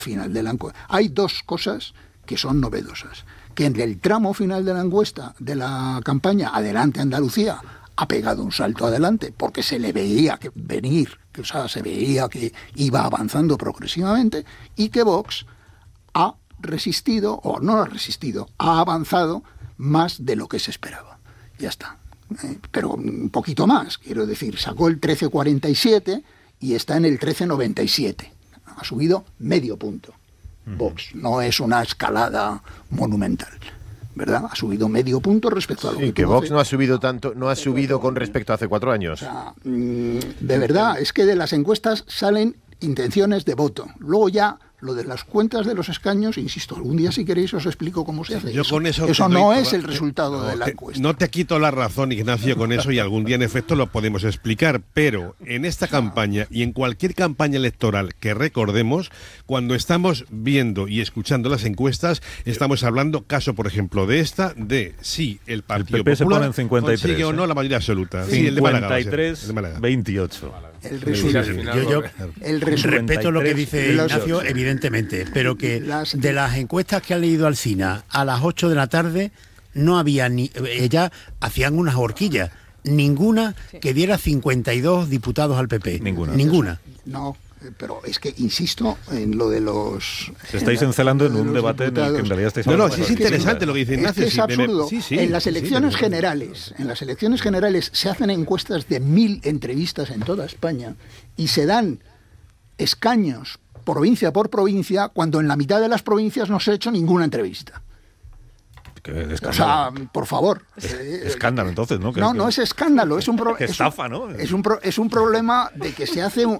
final de la encuesta. Hay dos cosas que son novedosas. Que en el tramo final de la encuesta, de la campaña Adelante Andalucía, ha pegado un salto adelante porque se le veía que venir, o sea, se veía que iba avanzando progresivamente, y que Vox ha resistido, o no ha resistido, ha avanzado más de lo que se esperaba. Ya está. Pero un poquito más, quiero decir, sacó el 13,47 y está en el 13,97. Ha subido medio punto. Vox no es una escalada monumental, ¿verdad? Ha subido medio punto respecto a lo que Vox no ha subido tanto, no ha subido con respecto a hace 4 años. O sea, de verdad, es que de las encuestas salen intenciones de voto. Luego ya lo de las cuentas de los escaños, insisto, algún día si queréis os explico cómo se hace. Yo eso. Con eso no es el resultado de la encuesta. No te quito la razón, Ignacio, con eso, y algún día en efecto lo podemos explicar, pero en esta campaña y en cualquier campaña electoral que recordemos, cuando estamos viendo y escuchando las encuestas, estamos hablando, caso por ejemplo de esta, de si el Partido PP Popular se pone en 53, consigue o no la mayoría absoluta. 53, 28. El resultado. Yo respeto lo que dice Ignacio, evidentemente, pero que de las encuestas que ha leído Alsina a las 8 de la tarde no había ni... Ellas hacían unas horquillas, ninguna que diera 52 diputados al PP. Ninguna. No, pero es que insisto en lo de los... Se estáis encelando en un debate en el que en realidad estáis hablando. No, sí es interesante lo que dice Ignacio. Es absurdo. En las elecciones generales se hacen encuestas de 1000 entrevistas en toda España y se dan escaños provincia por provincia cuando en la mitad de las provincias no se ha hecho ninguna entrevista. O sea, por favor. Escándalo, entonces, ¿no? No es escándalo, es un estafa, ¿no? Es un problema de que se hace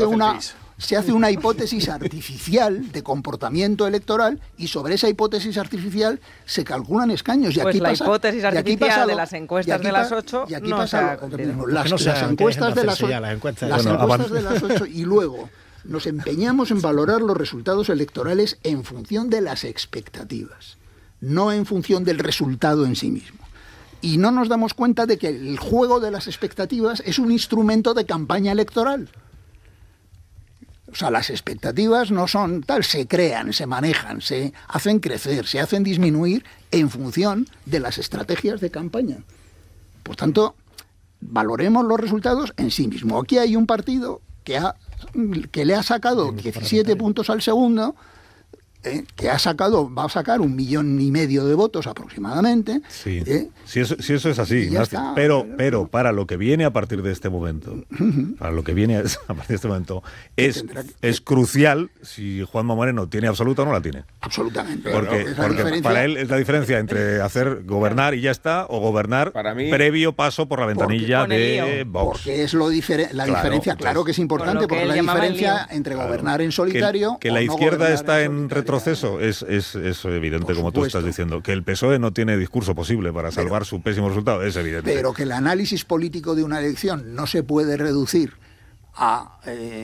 una hipótesis artificial de comportamiento electoral y sobre esa hipótesis artificial se calculan escaños. Y pues aquí la pasa, hipótesis artificial de las encuestas de las 8 y aquí no pasa las encuestas de las 8 y luego nos empeñamos en valorar los resultados electorales en función de las expectativas, no en función del resultado en sí mismo. Y no nos damos cuenta de que el juego de las expectativas es un instrumento de campaña electoral. O sea, las expectativas no son tal, se crean, se manejan, se hacen crecer, se hacen disminuir en función de las estrategias de campaña. Por tanto, valoremos los resultados en sí mismo. Aquí hay un partido que le ha sacado 17 puntos al segundo, que va a sacar 1,5 millones de votos aproximadamente. Sí, si eso es así, Ignacio. Pero para lo que viene a partir de este momento, es crucial si Juanma Moreno tiene absoluta o no la tiene. Absolutamente. Porque para él es la diferencia entre gobernar y ya está, o gobernar previo paso por la ventanilla de Vox. Porque es la diferencia, claro que es importante, porque la diferencia entre gobernar en solitario que la izquierda está en retroceso es evidente, como tú estás diciendo. Que el PSOE no tiene discurso posible para salvar su pésimo resultado, es evidente. Pero que el análisis político de una elección no se puede reducir a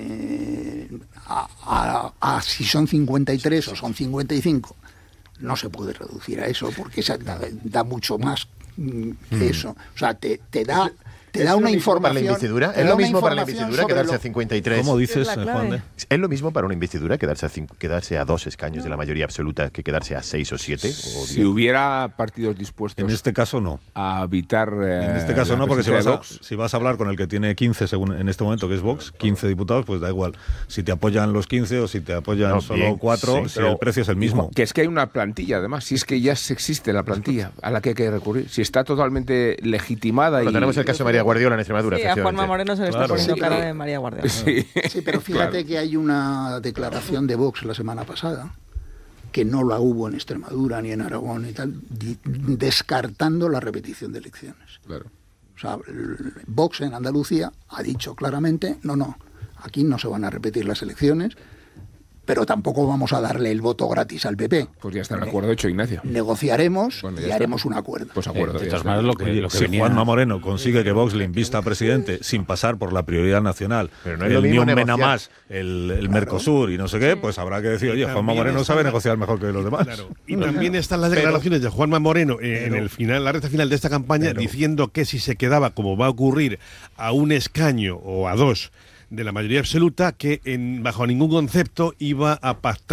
si son 53 o son 55. No se puede reducir a eso, porque da mucho más que eso. O sea, te da una información. Para la investidura? ¿Es lo mismo para la investidura quedarse a 53? ¿Cómo dices, Juan? ¿Es lo mismo para una investidura quedarse a 2 escaños de la mayoría absoluta que quedarse a 6 o 7? Si hubiera partidos dispuestos... En este caso no. A evitar... en este caso no, porque si vas a hablar con el que tiene 15 según en este momento, que es Vox, 15 diputados, pues da igual. Si te apoyan los 15 o si te apoyan solo 4, si el precio es el mismo. Que es que hay una plantilla, además. Si es que ya existe la plantilla a la que hay que recurrir. Si está totalmente legitimada. Tenemos el caso de María Guardiola en Extremadura. Sí, a Juanma Moreno se le está poniendo cara de María Guardiola. Sí, pero fíjate que hay una declaración de Vox la semana pasada, que no la hubo en Extremadura ni en Aragón y tal, descartando la repetición de elecciones. Claro. O sea, Vox en Andalucía ha dicho claramente, no, aquí no se van a repetir las elecciones, pero tampoco vamos a darle el voto gratis al PP. Pues ya está el acuerdo hecho, Ignacio. Negociaremos y haremos un acuerdo. Pues acuerdo. Si Juanma Moreno consigue que Vox le invista a presidente sin pasar por la prioridad nacional, pero no es lo mismo negociar el Mercosur y no sé qué, pues habrá que decir, oye, Juanma Moreno sabe negociar mejor que los demás. Claro. Y también están las declaraciones de Juanma Moreno en la recta final de esta campaña, diciendo que si se quedaba, como va a ocurrir, a 1 escaño o a 2 de la mayoría absoluta, que bajo ningún concepto iba a pactar